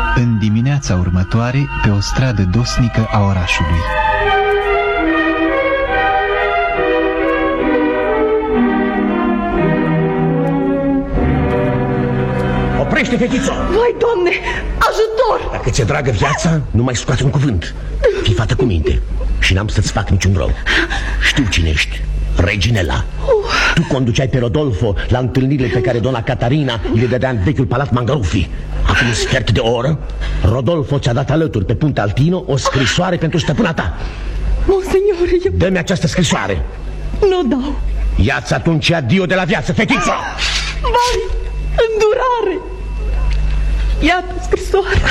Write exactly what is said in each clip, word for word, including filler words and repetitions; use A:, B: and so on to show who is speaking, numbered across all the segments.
A: În dimineața următoare, pe o stradă dosnică a orașului.
B: Oprește, fetițo!
C: Vai, Doamne, ajutor!
B: Dacă ți-e dragă viața, nu mai scoate un cuvânt. Fii fată cu minte și n-am să-ți fac niciun rău. Știu cine ești, Reginela. uh. Tu conduceai pe Rodolfo la întâlnirile pe care dona Catarina le dădea în vechiul palat Mangarufi. Acum un sfert de oră, Rodolfo ți-a dat alături pe Punta Altino o scrisoare pentru stăpâna ta.
C: Monseigneur, eu...
B: Dă-mi această scrisoare.
C: Nu dau.
B: Ia-ți atunci adio de la viață, fetiță!
C: Vai, îndurare! Iată scrisoarea.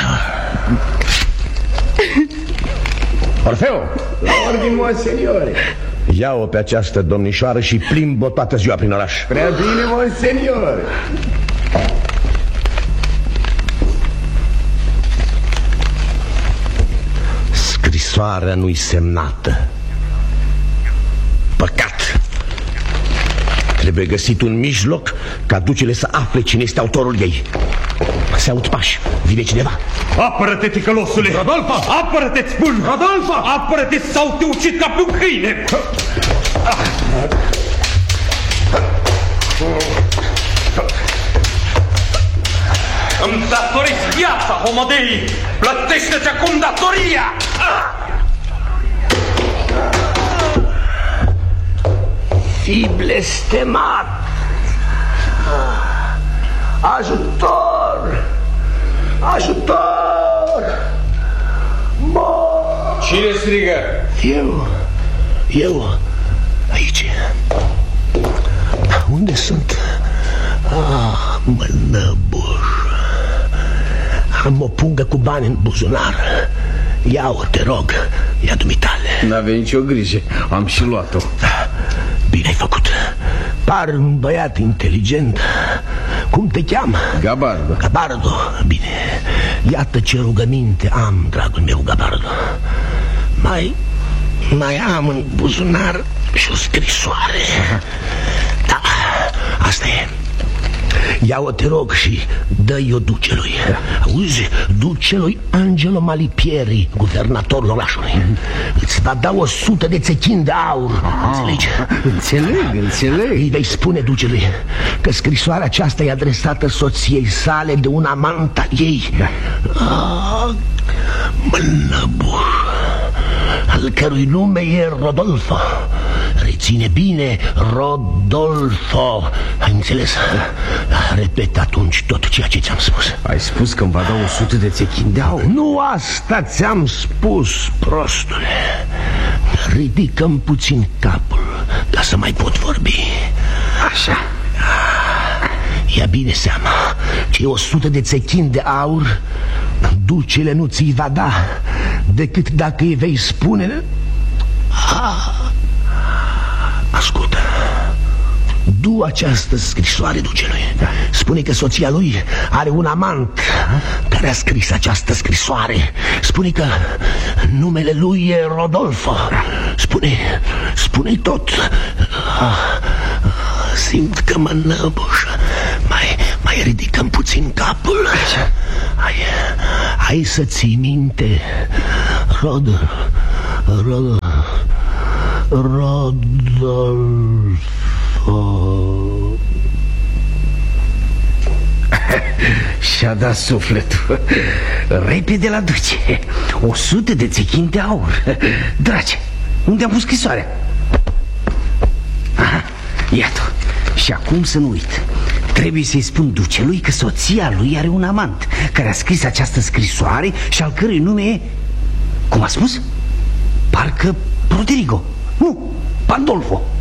B: Orfeo!
D: La ordine, monseniore.
B: Ia-o pe această domnișoară și plimbă toată ziua prin oraș.
D: Prea bine, monseniore.
B: Scrisoarea nu-i semnată. Păcat. Trebuie găsit un mijloc ca ducele să afle cine este autorul ei. Se aud pași, vine cineva.
E: Apără-te, ticălosule!
B: Rodolfo!
E: Apără-te-ți spun!
B: Rodolfo!
E: Apără-te sau te ucid ca pe un câine! Îmi datoriți viața, homodei! Plătește-ți acum datoria!
B: Fii blestemat! Ajutor! Ajutor! Mor!
E: Cine strigă?
B: Eu, eu, aici. Unde sunt? Ah, mănăbuș. Am o pungă cu bani în buzunar. Ia-o, te rog, ia dumitale.
D: N-avea nicio grijă, am și luat-o.
B: Bine ai făcut. Par un băiat inteligent. Cum te cheamă?
D: Gabardo.
B: Gabardo, bine. Iată ce rugăminte am, dragul meu Gabardo. Mai, mai am în buzunar și o scrisoare. Da, asta e. Ia-o, te rog, și dă-i-o ducelui. Auzi, ducelui Angelo Malipieri, guvernatorul orașului. Îți va da o sută de țechini de aur. Înțelegi?
D: Înțeleg, înțeleg.
B: Îi vei spune ducelui că scrisoarea aceasta e adresată soției sale de un amant al ei. Ah, mănăbuș, al cărui nume e Rodolfo. Reține bine, Rodolfo. Ai înțeles? Repet atunci tot ceea ce ți-am spus.
D: Ai spus că îmi va da o sută de țechini de aur.
B: Nu asta ți-am spus, prostule. Ridică-mi puțin capul ca să mai pot vorbi.
D: Așa.
B: Ia bine seama, cei o sută de țechini de aur ducele nu ți-i va da decât dacă îi vei spune. Ah. Ascultă, du această scrisoare ducelui. Spune că soția lui are un amant care a scris această scrisoare. Spune că numele lui e Rodolfo. Spune, spune tot. Simt că mă năbuș. Mai, mai ridicăm puțin capul. Hai, hai să ții minte. Rod, Rod, Rodolfo.
D: Și-a dat sufletul. Repede la duce. O sută de țechini de aur. Dragi, unde am pus scrisoarea? Aha, iată. Și acum să nu uit. Trebuie să-i spun ducelui că soția lui are un amant care a scris această scrisoare și al cărui nume e... Cum a spus? Parcă Rodrigo. Nu, Pandolfo.